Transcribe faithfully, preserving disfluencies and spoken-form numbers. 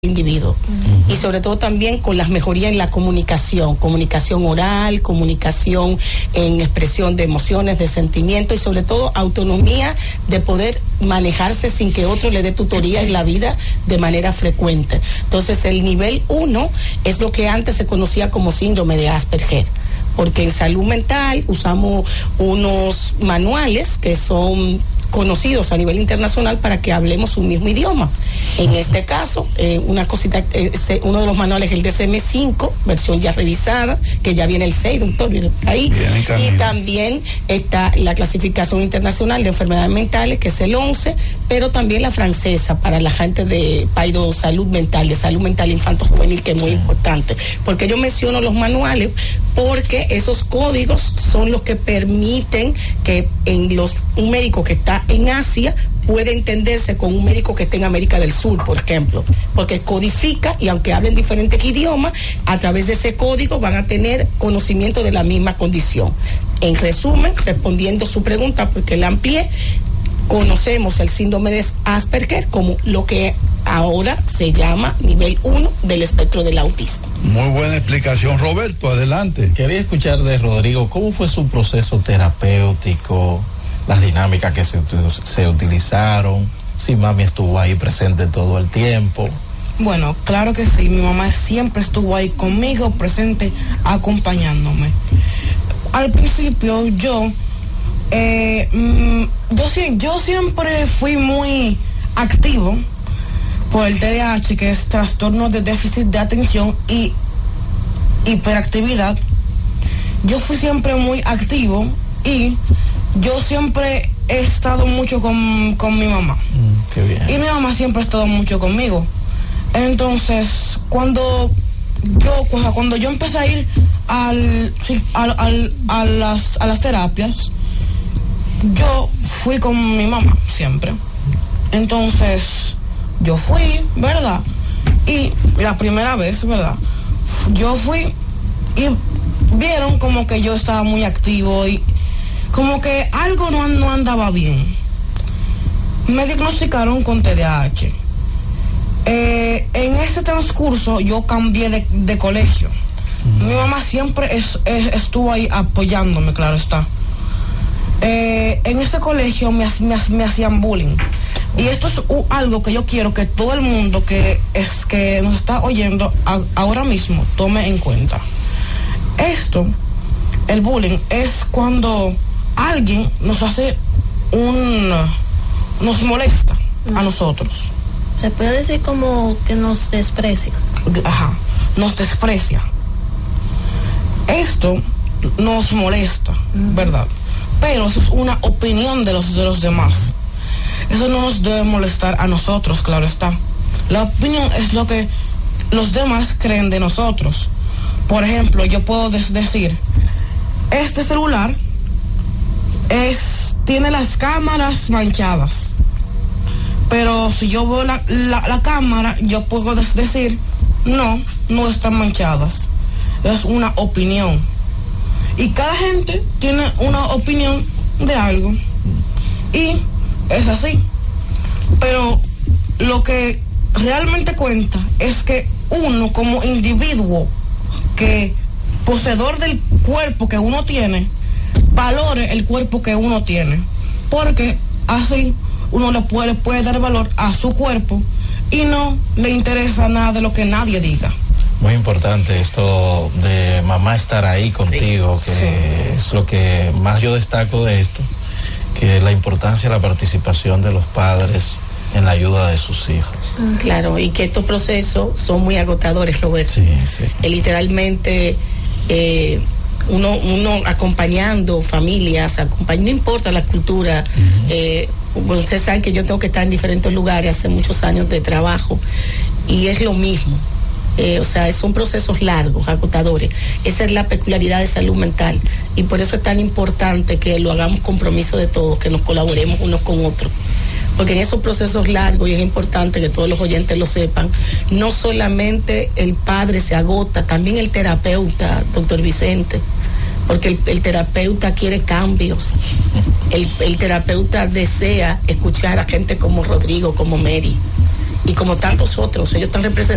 individuo. Uh-huh. Y sobre todo también con las mejorías en la comunicación, comunicación oral, comunicación en expresión de emociones, de sentimientos y sobre todo autonomía de poder manejarse sin que otro le dé tutoría en la vida de manera frecuente. Entonces el nivel uno es lo que antes se conocía como síndrome de Asperger, porque en salud mental usamos unos manuales que son conocidos a nivel internacional para que hablemos un mismo idioma. En este caso, eh, una cosita, eh, uno de los manuales es el D S M cinco, versión ya revisada, que ya viene el seis, doctor, viene ahí. Y también está la clasificación internacional de enfermedades mentales, que es el once, pero también la francesa para la gente de Paido Salud Mental, de salud mental infanto-juvenil, que es muy sí. importante. Porque yo menciono los manuales porque esos códigos son los que permiten que en los un médico que está en Asia puede entenderse con un médico que esté en América del Sur, por ejemplo, porque codifica, y aunque hablen diferentes idiomas, a través de ese código van a tener conocimiento de la misma condición. En resumen, respondiendo su pregunta, porque la amplié, conocemos el síndrome de Asperger como lo que ahora se llama nivel uno del espectro del autismo. Muy buena explicación, Roberto, adelante. Quería escuchar de Rodrigo, ¿cómo fue su proceso terapéutico? Las dinámicas que se, se utilizaron, si mami estuvo ahí presente todo el tiempo. Bueno, claro que sí, mi mamá siempre estuvo ahí conmigo, presente, acompañándome. Al principio yo, eh, yo, yo siempre fui muy activo por el T D A H, que es trastorno de déficit de atención y hiperactividad. Yo fui siempre muy activo y yo siempre he estado mucho con, con mi mamá. Mm, qué bien. Y mi mamá siempre ha estado mucho conmigo. Entonces, cuando yo, cuando yo empecé a ir al, al, al, a, las, a las terapias, yo fui con mi mamá siempre. Entonces, yo fui, ¿verdad? Y la primera vez, ¿verdad? Yo fui y vieron como que yo estaba muy activo y como que algo no, no andaba bien. Me diagnosticaron con T D A H. Eh, en este transcurso yo cambié de, de colegio. Mm. Mi mamá siempre es, es, estuvo ahí apoyándome, claro está. Eh, en ese colegio me, me, me hacían bullying. Y esto es uh, algo que yo quiero que todo el mundo que, es, que nos está oyendo a, ahora mismo tome en cuenta. Esto, el bullying, es cuando alguien nos hace un, nos molesta uh-huh. a nosotros. Se puede decir como que nos desprecia. Ajá, nos desprecia. Esto nos molesta, uh-huh. ¿verdad? Pero eso es una opinión de los, de los demás. Eso no nos debe molestar a nosotros, claro está. La opinión es lo que los demás creen de nosotros. Por ejemplo, yo puedo des- decir, este celular Es, tiene las cámaras manchadas, pero si yo veo la, la, la cámara, yo puedo des- decir, no, no están manchadas. Es una opinión. Y cada gente tiene una opinión de algo. Y es así. Pero lo que realmente cuenta es que uno como individuo, que poseedor del cuerpo que uno tiene, valore el cuerpo que uno tiene, porque así uno le puede, puede dar valor a su cuerpo y no le interesa nada de lo que nadie diga. Muy importante esto de mamá estar ahí contigo, sí. que sí. es lo que más yo destaco de esto, que es la importancia de la participación de los padres en la ayuda de sus hijos. Claro, y que estos procesos son muy agotadores, Roberto. Sí, sí. Eh, literalmente eh, Uno, uno acompañando familias, acompañando, no importa la cultura. Uh-huh. Eh, bueno, ustedes saben que yo tengo que estar en diferentes lugares hace muchos años de trabajo y es lo mismo. Eh, o sea, son procesos largos, agotadores. Esa es la peculiaridad de salud mental y por eso es tan importante que lo hagamos compromiso de todos, que nos colaboremos unos con otros. Porque en esos procesos largos, y es importante que todos los oyentes lo sepan, no solamente el padre se agota, también el terapeuta, doctor Vicente, porque el, el terapeuta quiere cambios, el, el terapeuta desea escuchar a gente como Rodrigo, como Mary, y como tantos otros. Ellos están representando